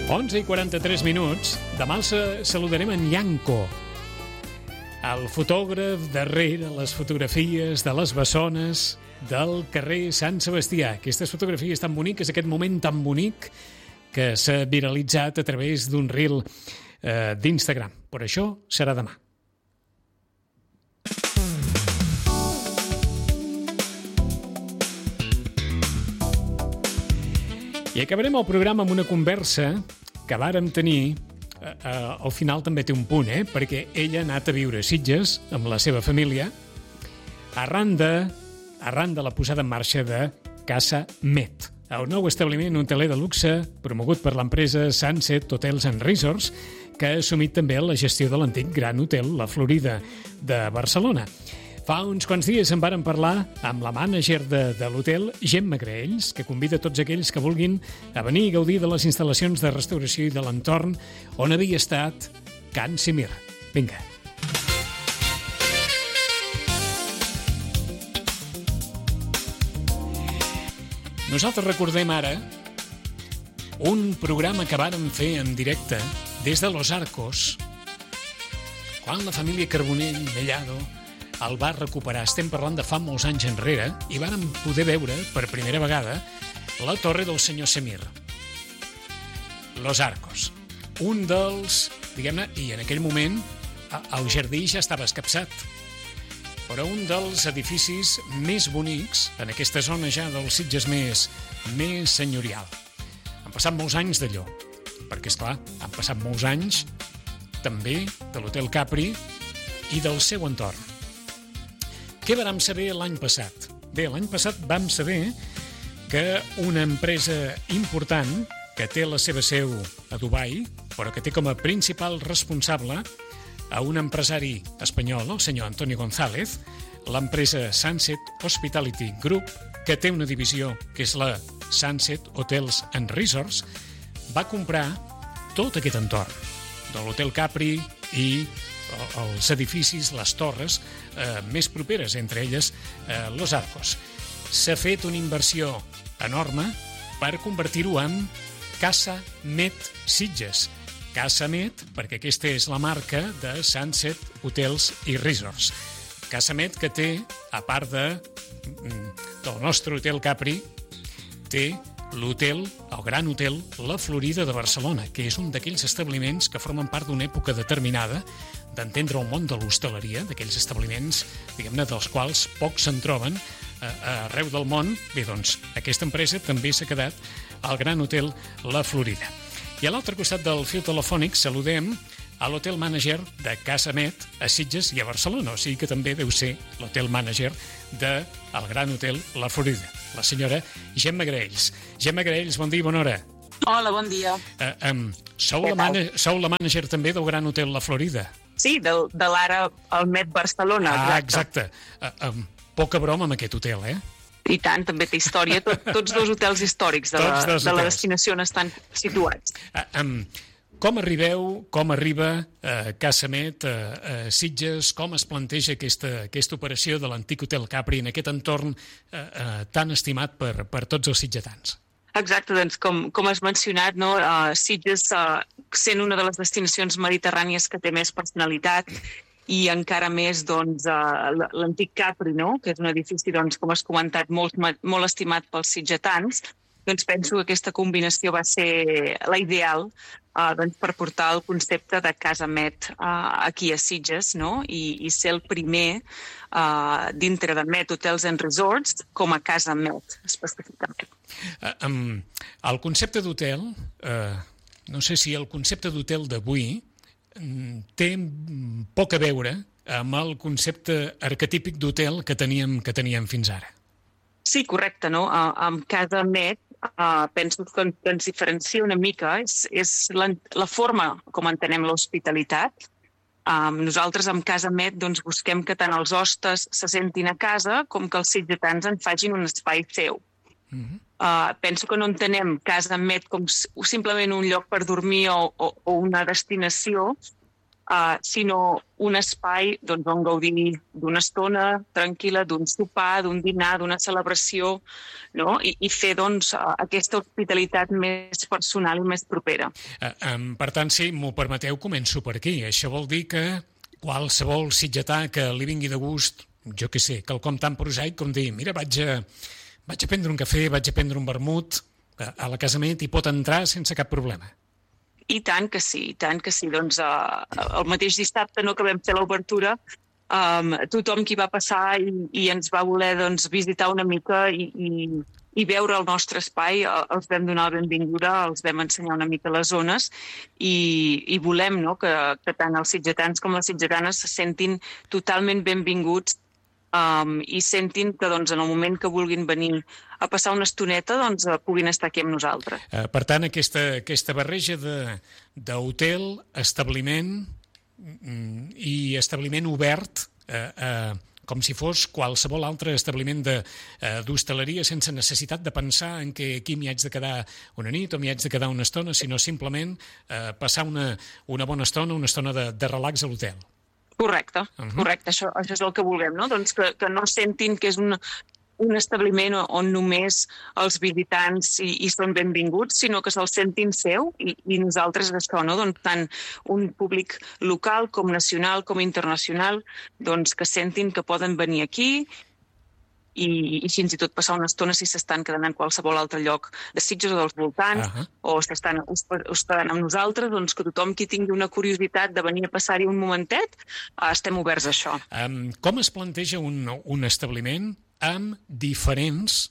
11:43. Demà saludarem en Yanko, el fotògraf darrere les fotografies de les bessones del carrer Sant Sebastià. Aquestes fotografies tan boniques, aquest moment tan bonic que s'ha viralitzat a través d'un reel d'Instagram. Per això serà demà. I acabarem el programa amb una conversa que vàrem tenir. Al final també té un punt, perquè ella ha anat a viure a Sitges amb la seva família arran de la posada en marxa de Casa Met, el nou establiment hoteler de luxe promogut per l'empresa Sunset Hotels and Resorts, que ha assumit també la gestió de l'antic Gran Hotel La Florida de Barcelona. Fa uns quants dies en vàrem parlar amb la mànager de l'hotel, Gemma Graells, que convida tots aquells que vulguin a venir i gaudir de les instal·lacions de restauració i de l'entorn on havia estat Can Simir. Vinga. Nosaltres recordem ara un programa que vàrem fer en directe des de Los Arcos, quan la família Carbonell Mellado el va recuperar. Estem parlant de fa molts anys enrere i vàrem poder veure per primera vegada la torre del senyor Semir. Los Arcos. Un dels, diguem-ne, i en aquell moment el jardí ja estava escapçat, però un dels edificis més bonics en aquesta zona ja del Sitges més senyorial. Han passat molts anys d'allò, perquè, esclar, han passat molts anys també de l'Hotel Capri i del seu entorn. Què vam saber l'any passat? Bé, l'any passat vam saber que una empresa important que té la seva seu a Dubai, però que té com a principal responsable a un empresari espanyol, el senyor Antonio González, l'empresa Sunset Hospitality Group, que té una divisió que és la Sunset Hotels and Resorts, va comprar tot aquest entorn de l'Hotel Capri i els edificis, les torres més properes, entre elles Los Arcos. S'ha fet una inversió enorme per convertir-ho en Casa Met Sitges. Casa Met, perquè aquesta és la marca de Sunset Hotels i Resorts. Casa Met que té, a part del nostre Hotel Capri, té l'hotel, el Gran Hotel La Florida de Barcelona, que és un d'aquells establiments que formen part d'una època determinada d'entendre el món de l'hostaleria, d'aquells establiments, diguem-ne, dels quals pocs se'n troben arreu del món. Bé, doncs, aquesta empresa també s'ha quedat al Gran Hotel La Florida. I a l'altre costat del fil telefònic saludem a l'hotel manager de Casa Met a Sitges i a Barcelona, o sigui que també deu ser l'hotel manager del Gran Hotel La Florida, la senyora Gemma Graells. Gemma Graells, bon dia i bona hora. Hola, bon dia. Sou la mànager també del Gran Hotel La Florida? Sí, de l'ara al Met Barcelona. Exacte. Poca broma amb aquest hotel, I tant, també té història. Tots dos hotels històrics de la destinació on estan situats. Com arriba Casa Met a Sitges? Com es planteja aquesta operació de l'antic Hotel Capri en aquest entorn tan estimat per tots els sitgetans? Exacte, doncs com has mencionat, no? Sitges, sent una de les destinacions mediterrànies que té més personalitat i encara més l'antic Capri, no? Que és un edifici, com has comentat, molt estimat pels sitgetans, doncs penso que aquesta combinació va ser la ideal per portar el concepte de Casa Met aquí a Sitges, no? I ser el primer dintre de Met Hotels and Resorts com a Casa Met, específicament. El concepte d'hotel, no sé si el concepte d'hotel d'avui té poc a veure amb el concepte arquetípic d'hotel que teníem fins ara. Sí, correcte, no? Amb Casa Met penso que ens diferencia una mica, és la forma com entenem l'hospitalitat. Nosaltres amb Casa Met busquem que tant els hostes se sentin a casa com que els sitgetans en facin un espai seu. Penso que no entenem Casa Met com simplement un lloc per dormir o una destinació, sinó un espai on gaudir d'una estona tranquil·la, d'un sopar, d'un dinar, d'una celebració, no? I fer aquesta hospitalitat més personal i més propera. Per tant, si m'ho permeteu, començo per aquí. Això vol dir que qualsevol sitgetà que li vingui de gust, jo què sé, quelcom tan prosaic com dir, mira, vaig a prendre un cafè, vaig a prendre un vermut, a la casa meva hi pot entrar sense cap problema. I tant que sí, i tant que sí. Doncs el mateix dissabte que vam fer l'obertura, tothom qui va passar i ens va voler visitar una mica i veure el nostre espai, els vam donar la benvinguda, els vam ensenyar una mica les zones i volem que tant els sitgetans com les sitgetanes se sentin totalment benvinguts i sentin que en el moment que vulguin venir a passar una estoneta puguin estar aquí amb nosaltres. Per tant, aquesta barreja d'hotel, establiment i establiment obert com si fos qualsevol altre establiment d'hostaleria sense necessitat de pensar en que aquí m'hi haig de quedar una nit o m'hi haig de quedar una estona, sinó simplement passar una bona estona, una estona de relax a l'hotel. Correcte, correcte. Això és el que vulguem, no? Doncs que no sentin que és un establiment on només els visitants hi són benvinguts, sinó que se'l sentin seu i nosaltres això, no? Doncs tant un públic local com nacional com internacional, doncs que sentin que poden venir aquí i fins i tot passar una estona si s'estan quedant en qualsevol altre lloc de Sitges o dels voltants o s'estan hospedant amb nosaltres, doncs que tothom qui tingui una curiositat de venir a passar-hi un momentet, estem oberts a això. Com es planteja un establiment amb diferents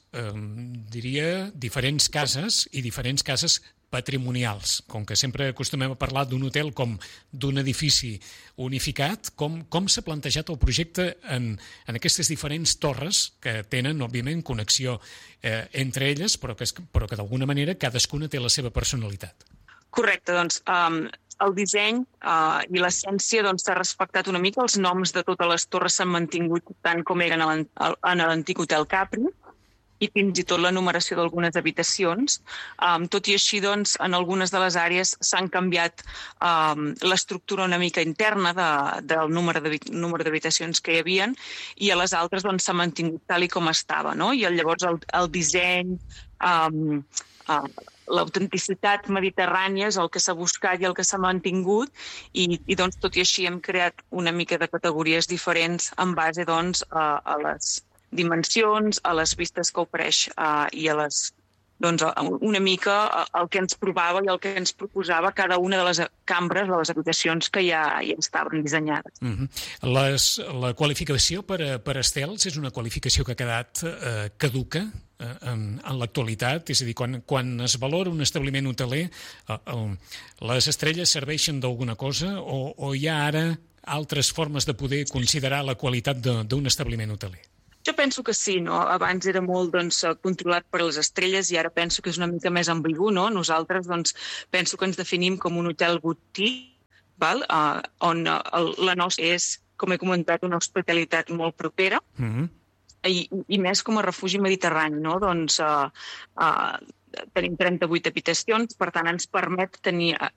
cases i diferents cases patrimonials? Com que sempre acostumem a parlar d'un hotel com d'un edifici unificat, com s'ha plantejat el projecte en aquestes diferents torres que tenen, òbviament, connexió entre elles, però que d'alguna manera cadascuna té la seva personalitat? Correcte, doncs el disseny i l'essència s'ha respectat una mica. Els noms de totes les torres s'han mantingut tant com eren en l'antic Hotel Capri i fins i tot la numeració d'algunes habitacions. Tot i així, en algunes de les àrees s'han canviat l'estructura una mica interna del número d'habitacions que hi havia i a les altres s'ha mantingut tal i com estava, no? I llavors el disseny, l'autenticitat mediterrània és el que s'ha buscat i el que s'ha mantingut i tot i així hem creat una mica de categories diferents en base a les dimensions, a les vistes que ofereix i a les una mica el que ens provava i el que ens proposava cada una de les cambres, de les habitacions que ja estaven dissenyades. La qualificació per estels és una qualificació que ha quedat caduca en l'actualitat, és a dir, quan es valora un establiment hoteler, les estrelles serveixen d'alguna cosa o hi ha ara altres formes de poder considerar la qualitat d'un establiment hoteler? Jo penso que sí, no? Abans era molt controlat per les estrelles i ara penso que és una mica més ambigu, no? Nosaltres penso que ens definim com un hotel boutique, on la nostra és, com he comentat, una hospitalitat molt propera i més com a refugi mediterrani, no? Tenim 38 habitacions, per tant ens permet tenir